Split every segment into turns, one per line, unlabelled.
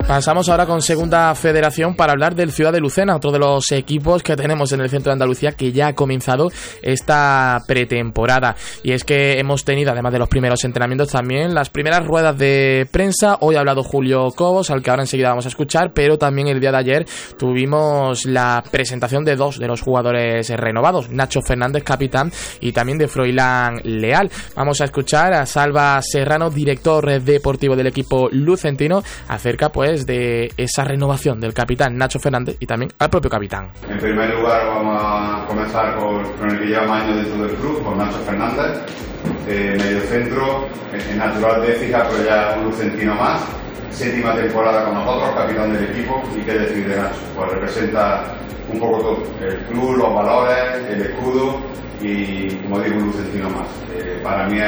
Pasamos ahora con Segunda Federación para hablar del Ciudad de Lucena, otro de los equipos que tenemos en el centro de Andalucía que ya ha comenzado esta pretemporada. Y es que hemos tenido, además de los primeros entrenamientos, también las primeras ruedas de prensa. Hoy ha hablado Julio Cobos, al que ahora enseguida vamos a escuchar, pero también el día de ayer tuvimos la presentación de dos de los jugadores renovados, Nacho Fernández, capitán, y también de Froilán Leal. Vamos a escuchar a Salva Serrano, director deportivo del equipo lucentino, acerca pues de esa renovación del capitán Nacho Fernández y también al propio capitán.
En primer lugar vamos a comenzar con el que lleva más años dentro del club, con Nacho Fernández, medio centro, natural de Écija, pero ya un lucentino más, 7ª temporada con nosotros, capitán del equipo. Y qué decir de Nacho, pues representa un poco todo, el club, los valores, el escudo y, como digo, un lucentino más. Para mí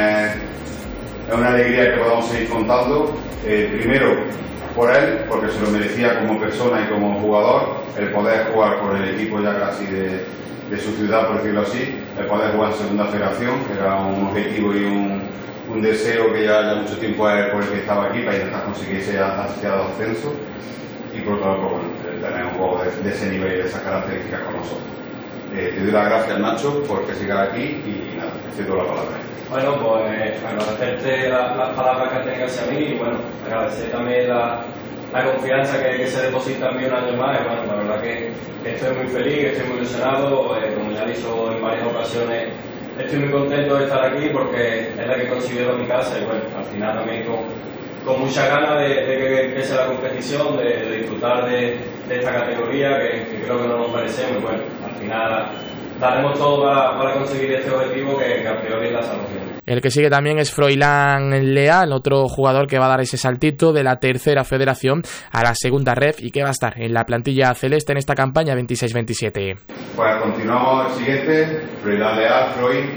es una alegría que podamos seguir contando, primero por él, porque se lo merecía como persona y como jugador, el poder jugar por el equipo ya casi de su ciudad, por decirlo así, el poder jugar en Segunda Federación, que era un objetivo y un deseo que ya mucho tiempo es por el que estaba aquí, para intentar conseguir ese ascenso. Y por otro lado, pues, bueno, tener un juego de ese nivel y de esas características con nosotros. Te doy las gracias, Nacho, por que sigas aquí y nada, te cedo la palabra.
Bueno, pues agradecerte las palabras que tengas hacia mí y bueno, agradecer también la confianza que se deposita en mí un año más. Y bueno, la verdad que estoy muy feliz, estoy muy ilusionado, como ya he dicho en varias ocasiones, estoy muy contento de estar aquí porque es la que considero mi casa y bueno, al final también con mucha ganas de que sea la competición, de disfrutar de esta categoría que creo que no nos merecemos y bueno, al final daremos todo para conseguir este objetivo que a priori es la salvación.
El que sigue también es Froilán Leal, otro jugador que va a dar ese saltito de la Tercera Federación a la Segunda Ref y que va a estar en la plantilla celeste en esta campaña 26-27.
Pues continuamos el siguiente, Froilán Leal,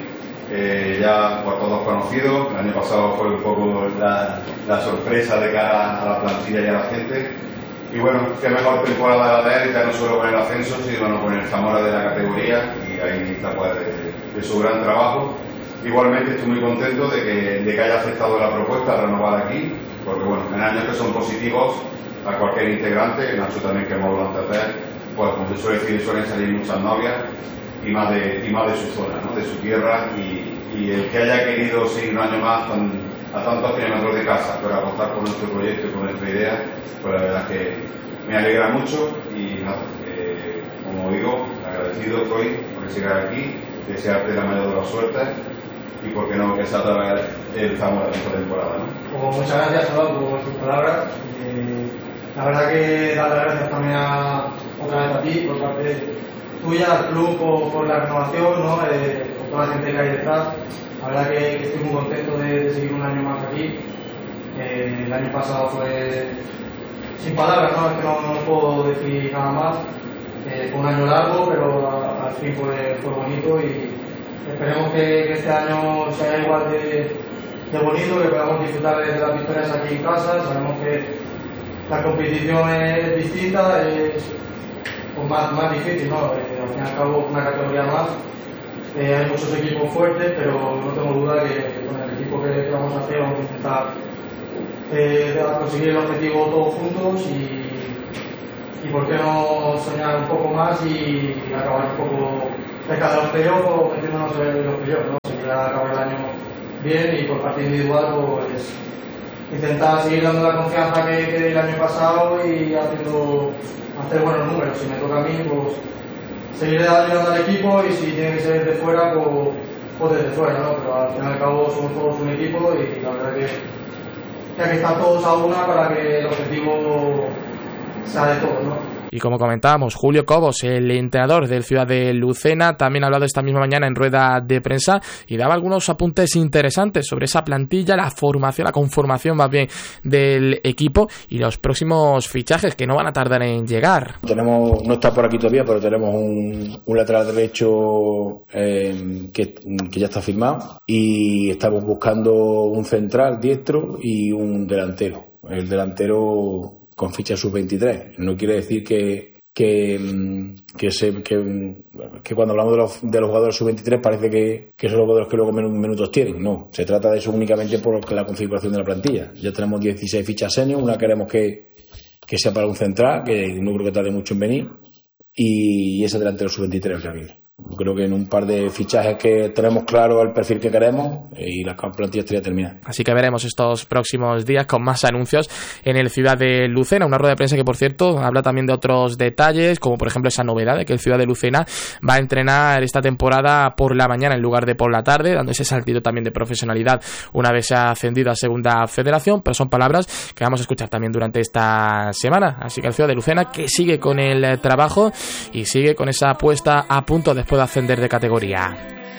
ya por todos conocidos. El año pasado fue un poco la sorpresa de cara a la plantilla y a la gente. Y bueno, qué mejor temporada de él, ya no solo con el ascenso, sino con el Zamora de la categoría, y ahí está pues de su gran trabajo. Igualmente estoy muy contento de que haya aceptado la propuesta de renovar aquí, porque bueno, en años que son positivos a cualquier integrante, Nacho también que hemos hablado antes de él, pues como se suele decir, suelen salir muchas novias, y más de su zona, ¿no? De su tierra, y el que haya querido seguir un año más a tantos kilómetros de casa, pero apostar por nuestro proyecto y por nuestra idea, pues la verdad es que me alegra mucho y nada, como digo, agradecido hoy por que sigas aquí, desearte la mayor de las suertes y por qué no que sea a través del Zamora de esta temporada, ¿no?
Pues muchas gracias, Salvador, por tus palabras. La verdad que dar las gracias también otra vez a ti, por parte tuya, al club, por la renovación, ¿no? Por toda la gente que hay detrás. La verdad que estoy muy contento de seguir un año más aquí. El año pasado fue sin palabras, ¿no? Es que no puedo decir nada más. Fue un año largo, pero al fin fue bonito y esperemos que este año sea igual de bonito, que podamos disfrutar de las victorias aquí en casa. Sabemos que la competición es distinta, es pues más difícil, ¿no? Al fin y al cabo una categoría más. Hay muchos equipos fuertes, pero no tengo duda que con el equipo que vamos a hacer vamos a intentar conseguir el objetivo todos juntos y por qué no soñar un poco más y acabar un poco cerca de los playoffs o metiéndonos en los playoffs, ¿no? Si quiera acabar el año bien y por parte individual pues intentar seguir dando la confianza que di el año pasado y hacer buenos números. Si me toca a mí, pues seguiré ayudando al equipo y si tiene que ser de fuera, pues desde fuera, ¿no? Pero al fin y al cabo somos todos un equipo y la verdad que hay que estar todos a una para que el objetivo sea de todos, ¿no?
Y como comentábamos, Julio Cobos, el entrenador del Ciudad de Lucena, también ha hablado esta misma mañana en rueda de prensa y daba algunos apuntes interesantes sobre esa plantilla, la conformación más bien del equipo y los próximos fichajes que no van a tardar en llegar.
No está por aquí todavía, pero tenemos un lateral derecho que ya está firmado y estamos buscando un central diestro y un delantero. El delantero con ficha sub-23. No quiere decir que cuando hablamos de los jugadores sub-23 parece que son los jugadores que luego menos minutos tienen. No, se trata de eso únicamente por la configuración de la plantilla. Ya tenemos 16 fichas senior, una queremos que que sea para un central, que no creo que tarde mucho en venir, y ese delantero sub-23 que viene. Creo que en un par de fichajes que tenemos claro el perfil que queremos y la plantilla estaría terminada.
Así que veremos estos próximos días con más anuncios en el Ciudad de Lucena. Una rueda de prensa que, por cierto, habla también de otros detalles, como por ejemplo esa novedad de que el Ciudad de Lucena va a entrenar esta temporada por la mañana en lugar de por la tarde, dando ese saltito también de profesionalidad una vez se ha ascendido a Segunda Federación, pero son palabras que vamos a escuchar también durante esta semana. Así que el Ciudad de Lucena que sigue con el trabajo y sigue con esa puesta a punto después de ascender de categoría.